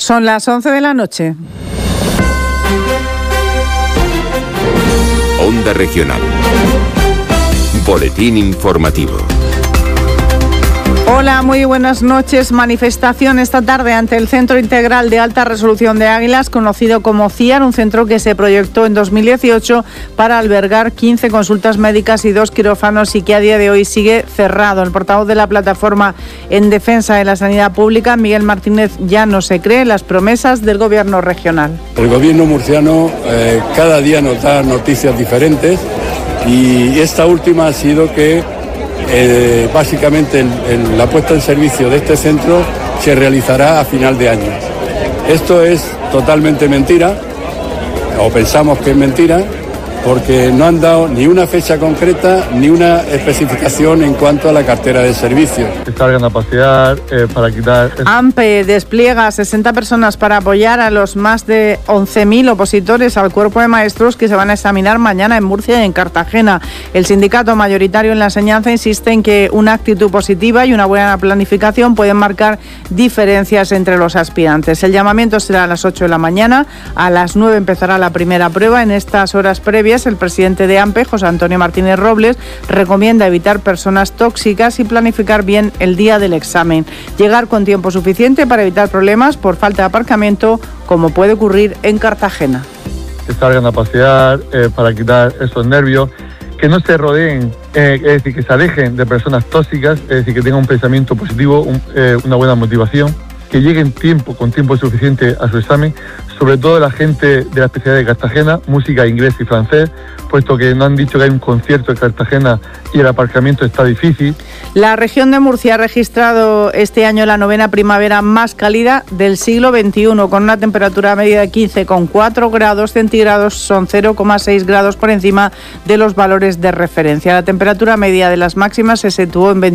Son las 11 de la noche. Onda Regional. Boletín informativo. Hola, muy buenas noches. Manifestación esta tarde ante el Centro Integral de Alta Resolución de Águilas, conocido como CIAR, un centro que se proyectó en 2018 para albergar 15 consultas médicas y 2 quirófanos y que a día de hoy sigue cerrado. El portavoz de la Plataforma en Defensa de la Sanidad Pública, Miguel Martínez, ya no se cree las promesas del Gobierno regional. El Gobierno murciano cada día nos da noticias diferentes y esta última ha sido que básicamente la puesta en servicio de este centro se realizará a final de año. Esto es totalmente mentira, o pensamos que es mentira, porque no han dado ni una fecha concreta ni una especificación en cuanto a la cartera de servicios. Está en capacidad para quitar... AMPE despliega 60 personas para apoyar a los más de 11.000 opositores al cuerpo de maestros que se van a examinar mañana en Murcia y en Cartagena. El sindicato mayoritario en la enseñanza insiste en que una actitud positiva y una buena planificación pueden marcar diferencias entre los aspirantes. El llamamiento será a las 8 de la mañana, a las 9 empezará la primera prueba. En estas horas previas, el presidente de AMPE, José Antonio Martínez Robles, recomienda evitar personas tóxicas y planificar bien el día del examen. Llegar con tiempo suficiente para evitar problemas por falta de aparcamiento, como puede ocurrir en Cartagena. Que salgan a pasear para quitar esos nervios, que no se rodeen, es decir, que se alejen de personas tóxicas, es decir, que tengan un pensamiento positivo, una buena motivación, que lleguen con tiempo suficiente a su examen, sobre todo la gente de la especialidad de Cartagena, música, inglés y francés, puesto que nos han dicho que hay un concierto en Cartagena y el aparcamiento está difícil. La región de Murcia ha registrado este año la 9ª primavera más cálida del siglo XXI, con una temperatura media de 15,4 grados centígrados, son 0,6 grados por encima de los valores de referencia. La temperatura media de las máximas se situó en